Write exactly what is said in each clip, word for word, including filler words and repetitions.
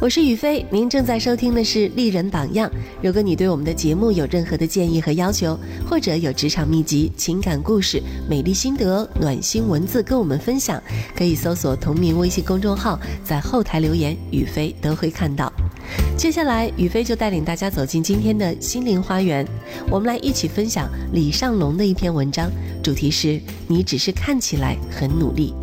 我是雨飞，您正在收听的是丽人榜样。如果你对我们的节目有任何的建议和要求，或者有职场秘籍、情感故事、美丽心得、暖心文字跟我们分享，可以搜索同名微信公众号，在后台留言，雨飞都会看到。接下来雨飞就带领大家走进今天的心灵花园，我们来一起分享李尚龙的一篇文章，主题是你只是看起来很努力。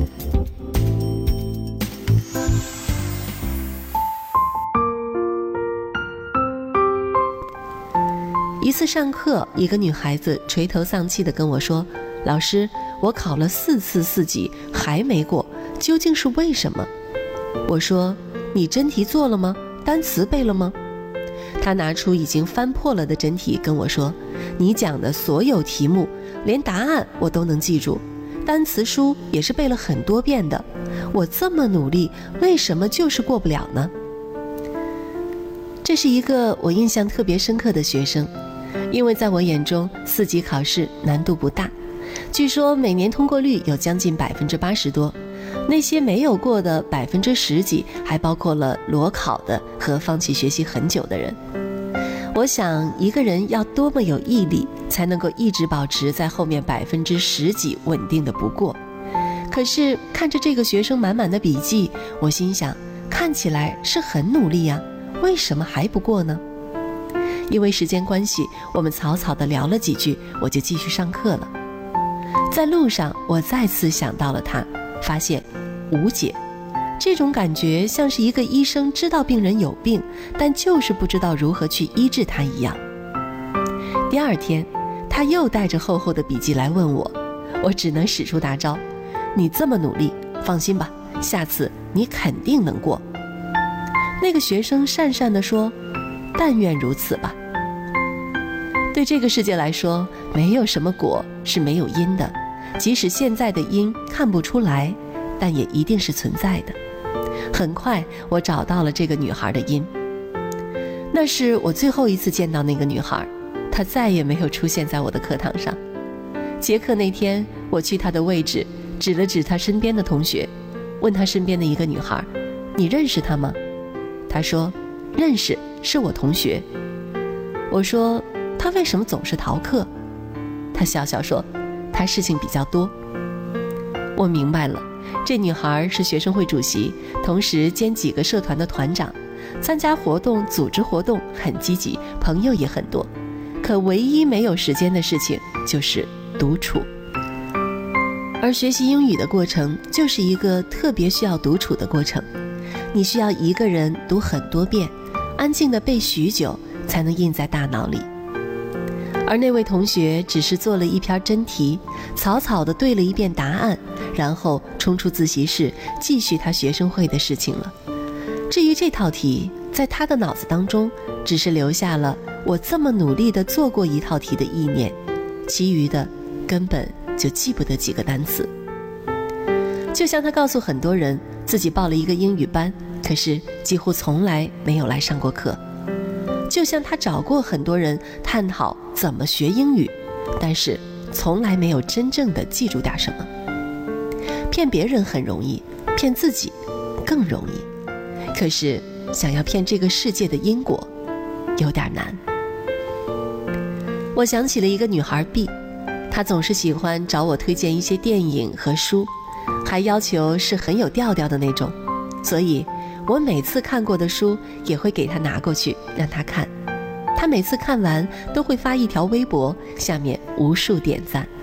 一次上课，一个女孩子垂头丧气地跟我说，老师，我考了四次四级还没过，究竟是为什么？我说，你真题做了吗？单词背了吗？她拿出已经翻破了的真题跟我说，你讲的所有题目连答案我都能记住，单词书也是背了很多遍的，我这么努力，为什么就是过不了呢？这是一个我印象特别深刻的学生，因为在我眼中四级考试难度不大，据说每年通过率有将近百分之八十多，那些没有过的百分之十几还包括了裸考的和放弃学习很久的人。我想一个人要多么有毅力才能够一直保持在后面百分之十几稳定的不过。可是看着这个学生满满的笔记，我心想，看起来是很努力呀，为什么还不过呢？因为时间关系，我们草草地聊了几句，我就继续上课了。在路上，我再次想到了他，发现无解。这种感觉像是一个医生知道病人有病，但就是不知道如何去医治他一样。第二天，他又带着厚厚的笔记来问我，我只能使出大招，你这么努力，放心吧，下次你肯定能过。那个学生讪讪地说，但愿如此吧。对这个世界来说，没有什么果是没有因的，即使现在的因看不出来，但也一定是存在的。很快我找到了这个女孩的因，那是我最后一次见到那个女孩，她再也没有出现在我的课堂上。结课那天，我去她的位置，指了指她身边的同学，问她身边的一个女孩，你认识她吗？她说，认识，是我同学。我说，她为什么总是逃课？她笑笑说，她事情比较多。我明白了，这女孩是学生会主席，同时兼几个社团的团长，参加活动组织活动很积极，朋友也很多，可唯一没有时间的事情就是独处。而学习英语的过程就是一个特别需要独处的过程，你需要一个人读很多遍，安静地背许久，才能印在大脑里。而那位同学只是做了一篇真题，草草地对了一遍答案，然后冲出自习室继续他学生会的事情了。至于这套题，在他的脑子当中只是留下了我这么努力地做过一套题的意念，其余的根本就记不得几个单词。就像他告诉很多人自己报了一个英语班，可是几乎从来没有来上过课。就像他找过很多人探讨怎么学英语，但是从来没有真正的记住点什么。骗别人很容易，骗自己更容易，可是想要骗这个世界的因果有点难。我想起了一个女孩 B， 她总是喜欢找我推荐一些电影和书，还要求是很有调调的那种，所以我每次看过的书也会给她拿过去让她看。她每次看完都会发一条微博，下面无数点赞。